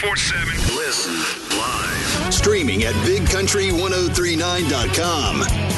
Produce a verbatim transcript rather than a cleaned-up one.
twenty-four seven. Listen live. Streaming at big country ten thirty-nine dot com.